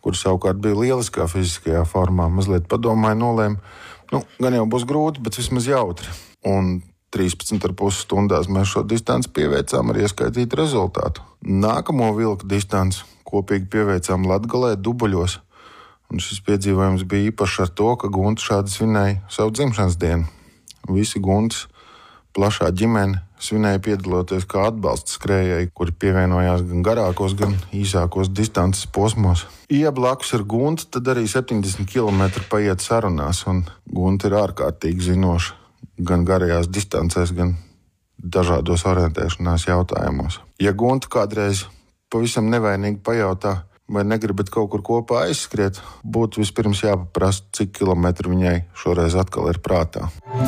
kur savukārt bija lieliskā fiziskajā formā. Mazliet padomāju, nolēmu, gan jau būs grūti, bet vismaz jautri. Un 13,5 stundās mēs šo distanci pieveicām ar ieskaitītu rezultātu. Nākamo vilku distanci kopīgi pieveicām Latgalē Dubuļos. Un šis piedzīvojums bija īpašs ar to, ka Gunta šādi svinēja savu dzimšanas dienu. Visi Guntas plašā ģimene svinēja piedaloties kā atbalsta skrējēji, kuri pievienojās gan garākos, gan īsākos distances posmos. Ja blakus ir Gunta, tad arī 70 km paiet sarunās, un Gunta ir ārkārtīgi zinoša gan garajās distancēs, gan dažādos orientēšanās jautājumos. Ja Gunta kādreiz pavisam nevainīgi pajautā, vai negribat kaut kur kopā aizskriet, būtu vispirms jāpaprasta, cik kilometri viņai šoreiz atkal ir prātā.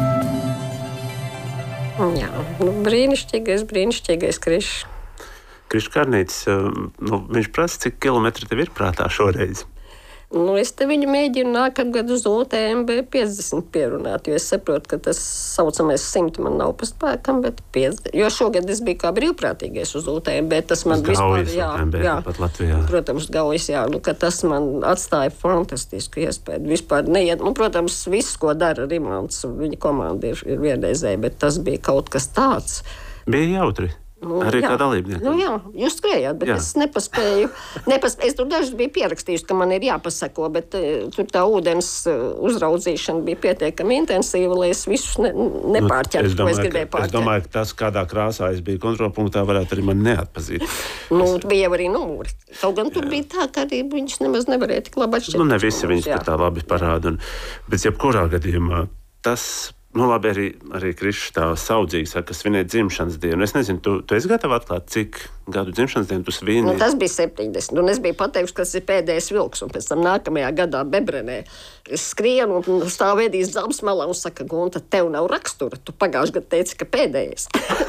Jā, brīnišķīgais Krišs. Krišs Karnītis, viņš prasa, cik kilometri tev ir prātā šoreiz? Es te viņu mēģinu nākamgad uz UTMB 50 pierunāt, jo es saprotu, ka tas saucamais 100 man nav pa spēkam, bet 50. Jo šogad es biju kā brīvprātīgais uz UTMB, tas man vispār, jā, pat Latvijā. Protams, Gaujas, ka tas man atstāja fantastisku iespēju. Vispār neiet, protams, viss, ko dara Rimands, viņa komanda ir vienreizēja, bet tas bija kaut kas tāds. Bija jautri. Arī kā dalībnieki. Jā, jūs skrējāt, bet es nepaspēju. Es tur dažs biju pierakstījusi, ka man ir jāpasako, bet tur tā ūdens uzraudzīšana bija pietiekami intensīva, lai es visus nepārķertu, ko es gribēju pārķert. Es domāju, ka tas, kādā krāsā es biju kontrolpunktā, varētu arī mani neatpazīt. Bija jau arī numuri. Kaut gan tur bija tā, ka arī viņš nemaz nevarēja tik labi atšķirt. Ne visi viņš tā labi parāda. Bet jebkurā gadījumā tas... labi, arī Krišs tā saudzīgi saka, ka svinēt dzimšanas dienu. Es nezinu, tu esi gatava atklāt, cik gadu dzimšanas dienu tu svini? Tas bija 70, un es biju pateikusi, ka tas ir pēdējais vilks, un pēc tam nākamajā gadā Bebrenē es skrienu un stāvu Edijas Zalbas malā un saka, Gunta, tev nav rakstura, tu pagājuši gadu teici, ka pēdējais.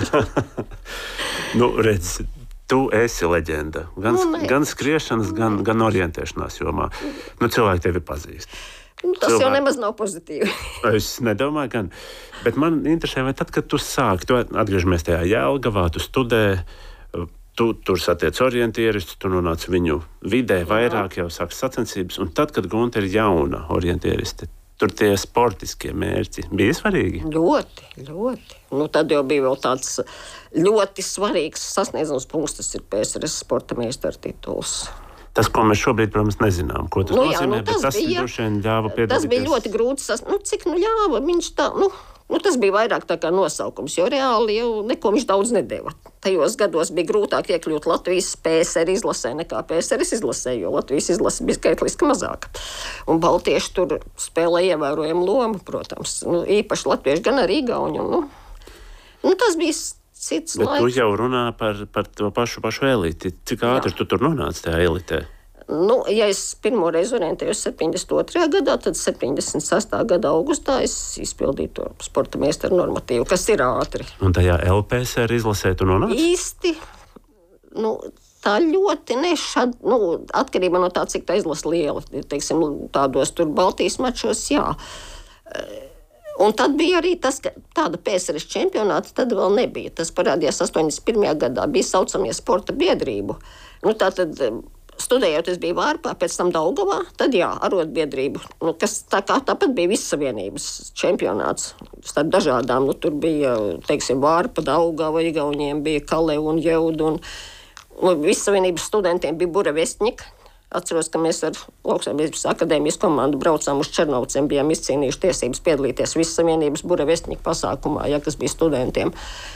Redz, tu esi leģenda. Gan skriešanas, gan orientēšanās jomā. Cilvēki tevi pazīst. Tas jau nemaz nav pozitīvi. Es nedomāju, gan. Bet man interesē, vai tad, kad tu sāki, tu atgriežamies tajā Jelgavā, tu studē, tu tur satiec orientieristus, tu nonāc viņu vidē, vairāk jau sāks sacensības, un tad, kad Gunta ir jauna orientieriste, tur tie sportiskie mērķi bija svarīgi? Ļoti. Tad jau bija vēl tāds ļoti svarīgs sasniedzums punkts, tas ir PSRS sporta meistara tituls. Tas, ko mēs šobrīd, protams, nezinām, ko tas nozīmē, bet tas droši vien ļāva piedalīties. Tas bija ļoti grūti cik ļāva, viņš tā, tas bija vairāk tā kā nosaukums, jo reāli jau neko viņš daudz nedeva. Tajos gados bija grūtāk iekļūt Latvijas PSR izlasē nekā PSRS izlasē, jo Latvijas izlase bija skaitliski mazāka. Un baltieši tur spēlēja ievērojamu lomu, protams, īpaši latvieši, gan arī igauņu. Tas bija cits bet laiks. Tu jau runā par to pašu eliti. Cik ātri tu tur nonāci tajā elitē? Ja es pirmo reizi orientējos 72. gadā, tad 76. gada augustā es izpildīju to sporta meistaru normatīvu, kas ir ātri. Un tajā LPSR izlasē tu nonāci? Īsti, tā ļoti atkarībā no tā, cik tā izlase liela. Teiksim, tādos tur Baltijas mačos, jā. Un tad bija arī tas, ka tāda PSRS čempionāta tad vēl nebija. Tas parādījās 81. gadā, bija saucamie sporta biedrību. Tātad, studējot, es biju Vārpā, pēc tam Daugavā, tad arotbiedrību, kas tāpat bija Vissavienības čempionāts starp dažādām. Tur bija, teiksim, Vārpa, Daugava, Igauniem bija Kalev un Jeud, un Vissavienības studentiem bija Buravestņika. Atceros, ka mēs ar Lauksaimniecības akadēmijas komandu braucām uz Černovciem, bijām izcīnījuši tiesības piedalīties Vissavienības Buravestņika pasākumā, kas bija studentiem.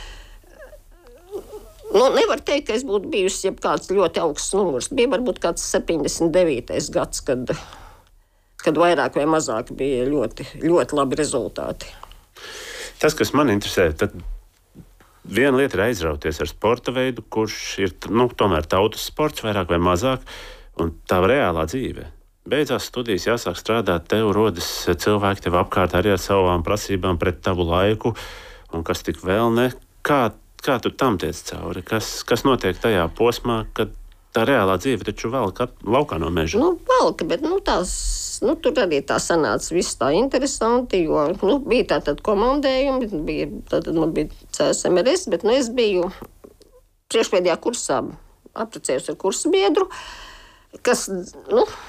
Nevar teikt, ka es būtu bijusi kāds ļoti augsts numurs. Bija varbūt kāds 79. gads, kad vairāk vai mazāk bija ļoti, ļoti labi rezultāti. Tas, kas man interesē, tad viena lieta ir aizrauties ar sporta veidu, kurš ir tomēr tautas sports, vairāk vai mazāk. Un tā reālā dzīve. Beidzās studijas, jāsāk strādāt, tev rodas cilvēki tev apkārt arī ar savām prasībām pret tavu laiku, un kas tik vēl ne. Kā tu tam tiec cauri? Kas notiek tajā posmā, kad tā reālā dzīve taču velk laukā no meža? Velka, bet tur arī tā sanāca viss tā interesanti, jo bija tātad komandējumi, man bija CSMRS, bet es biju priekšpēdējā kursā apprecējos ar kursu biedru, kas,